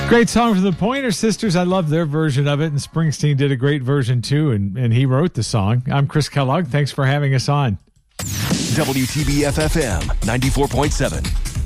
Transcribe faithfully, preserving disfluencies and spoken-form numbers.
Great song from the Pointer Sisters. I love their version of it, and Springsteen did a great version too, and, and he wrote the song. I'm Chris Kellogg. Thanks for having us on. W T B F F M ninety-four point seven.